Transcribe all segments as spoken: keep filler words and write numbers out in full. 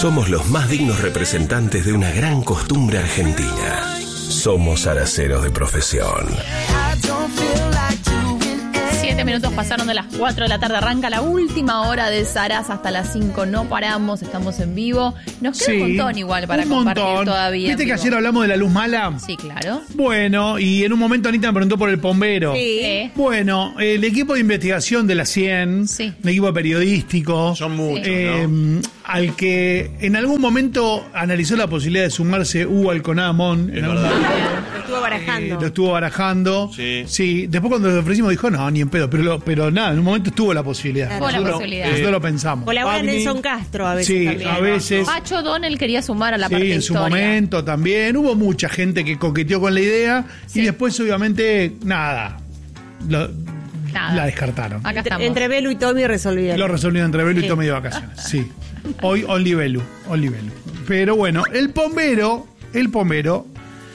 Somos los más dignos representantes de una gran costumbre argentina. Somos araceros de profesión. Siete minutos pasaron de las cuatro de la tarde. Arranca la última hora de Sarás hasta las cinco. No paramos, estamos en vivo. Nos queda sí, un montón igual para un compartir montón. todavía. ¿Viste que ayer hablamos de la luz mala? Sí, claro. Bueno, y en un momento Anita me preguntó por el bombero. Sí. Bueno, el equipo de investigación de la cien, sí. el equipo periodístico, son muchos, eh, ¿no? Al que en algún momento analizó la posibilidad de sumarse Hugo Alconamón. Es verdad. Lo estuvo barajando. Eh, lo estuvo barajando. Sí. Sí. Después cuando lo ofrecimos dijo, no, ni en pedo. Pero, lo, pero nada, en un momento estuvo la posibilidad. Tuvo la Nosotros, posibilidad. nosotros lo pensamos. Colabora Agni. Nelson Castro a veces Sí, también. a veces. Pacho Donel quería sumar a la Sí, parte de en su historia. momento también. Hubo mucha gente que coqueteó con la idea Sí. y después, obviamente, nada. Lo, Nada. La descartaron. Acá Entre, estamos. entre Belu y Tommy resolvieron. Lo resolvieron entre Belu Sí. y Tommy de vacaciones. Sí. Hoy Only Belu. Only Belu. Pero bueno, el pombero, el pombero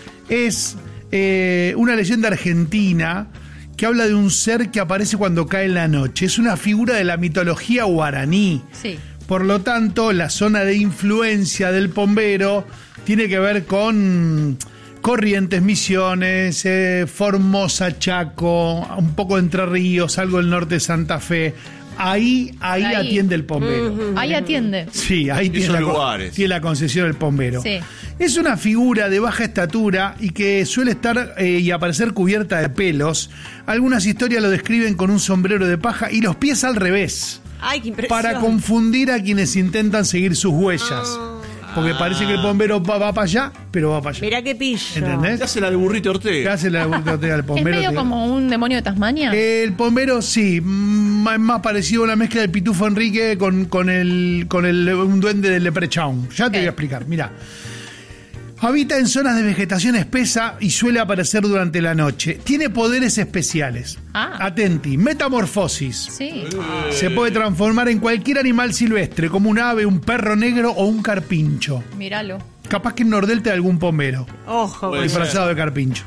es eh, una leyenda argentina que habla de un ser que aparece cuando cae la noche. Es una figura de la mitología guaraní. Sí. Por lo tanto, la zona de influencia del pombero tiene que ver con Corrientes, Misiones, eh, Formosa, Chaco, un poco Entre Ríos, algo del norte de Santa Fe. Ahí, ahí, Ahí. atiende el pombero. Ujú. Ahí atiende. Sí, ahí tiene Esos la, lugares. tiene la concesión del pombero. Sí. Es una figura de baja estatura y que suele estar eh, y aparecer cubierta de pelos. Algunas historias lo describen con un sombrero de paja y los pies al revés, Ay, qué impresión. para confundir a quienes intentan seguir sus huellas. Porque parece que el bombero va, va para allá, pero va para allá. Mirá qué pillo. ¿Entendés? ¿Qué hace la de Burrito ¿Qué Ortega? hace la botella del Es bombero? medio Te- como un demonio de Tasmania. El bombero, sí, mm, es más parecido a una mezcla del Pitufo Enrique con, con, el, con el, un duende del Leprechaun. Ya te Ok. voy a explicar, mira. Habita en zonas de vegetación espesa y suele aparecer durante la noche. Tiene poderes especiales. Ah. Atenti, metamorfosis. Sí. Se puede transformar en cualquier animal silvestre, como un ave, un perro negro o un carpincho. Míralo. Capaz que en Nordelta de algún pombero, Ojo. Puede con- ser. disfrazado de carpincho.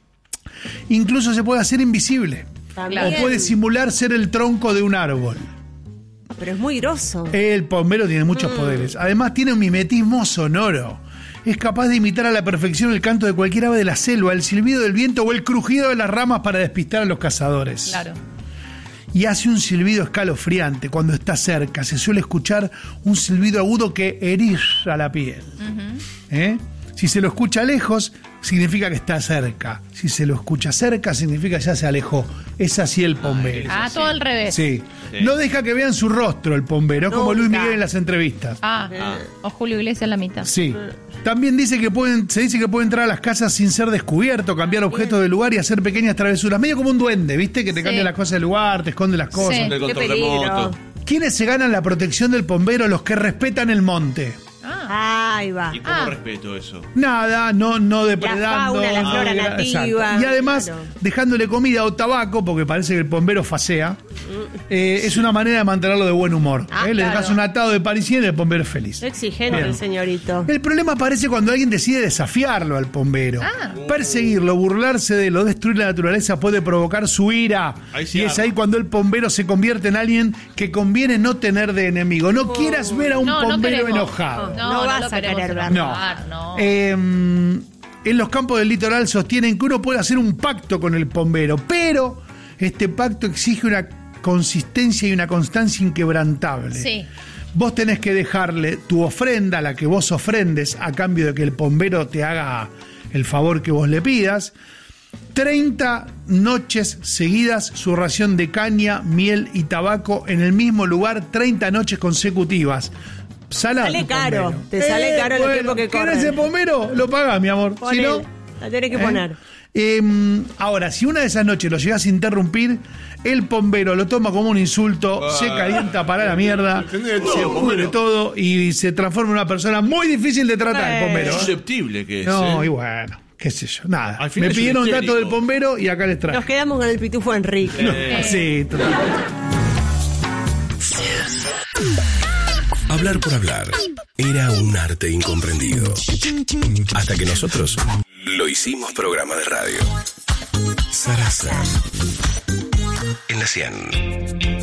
Incluso se puede hacer invisible. También. O puede simular ser el tronco de un árbol. Pero es muy grosso. El bombero tiene muchos poderes. Además tiene un mimetismo sonoro. Es capaz de imitar a la perfección el canto de cualquier ave de la selva, el silbido del viento o el crujido de las ramas para despistar a los cazadores. Claro. Y hace un silbido escalofriante cuando está cerca. Se suele escuchar un silbido agudo que eriza la piel. ¿Eh? Si se lo escucha lejos, significa que está cerca. Si se lo escucha cerca, significa que ya se alejó. Es así el bombero. Ah, todo al revés. Sí. Sí. No deja que vean su rostro el bombero, como Nunca. Luis Miguel en las entrevistas. Ah, o Julio Iglesias la mitad. Sí. También dice que pueden, se dice que puede entrar a las casas sin ser descubierto, cambiar objetos del lugar y hacer pequeñas travesuras. Medio como un duende, ¿viste? Que te Sí. cambia las cosas del lugar, te esconde las cosas. Sí. El Qué control peligro. remoto. ¿Quiénes se ganan la protección del bombero? Los que respetan el monte. Ah, Ahí va. ¿Y cómo Ah. respeto eso? Nada, no, no depredando. fauna, la no flora degra- nativa. Exacto. Y además, Claro. dejándole comida o tabaco, porque parece que el bombero facea, eh, es una manera de mantenerlo de buen humor. Ah, ¿eh? Le claro. dejas un atado de parisien y el bombero es feliz. Exigente Bien. el señorito. El problema aparece cuando alguien decide desafiarlo al bombero. Ah. Perseguirlo, burlarse de él o destruir la naturaleza puede provocar su ira. Ahí sí y es arma. ahí cuando el bombero se convierte en alguien que conviene no tener de enemigo. No quieras ver a un no, no bombero queremos. enojado. No, No no, vas lo a queremos querer enojar, ver. no. Eh, en los campos del litoral sostienen que uno puede hacer un pacto con el bombero, pero este pacto exige una consistencia y una constancia inquebrantable. Sí. Vos tenés que dejarle tu ofrenda, la que vos ofrendes, a cambio de que el bombero te haga el favor que vos le pidas. treinta noches seguidas su ración de caña, miel y tabaco en el mismo lugar, treinta noches consecutivas. Salado, Sale tu caro, bombero. te sale caro el tiempo que ¿querés corre. ese bombero? Lo pagás, mi amor. Si Ponele, no, la tenés que ¿eh? poner. Eh, ahora, si una de esas noches lo llegas a interrumpir, el bombero lo toma como un insulto, Ah. se calienta para la mierda, Depende de todo, se pudre bombero. todo y se transforma en una persona muy difícil de tratar, el Eh. bombero. ¿eh? Susceptible que es. No, ¿eh? y bueno, qué sé yo, nada. Al final Me es un pidieron datos histérico. del bombero y acá les traje. Nos quedamos con el pitufo Enrique. Eh. Sí, totalmente. Hablar por hablar era un arte incomprendido. Hasta que nosotros lo hicimos programa de radio. Sarasa. En la cien.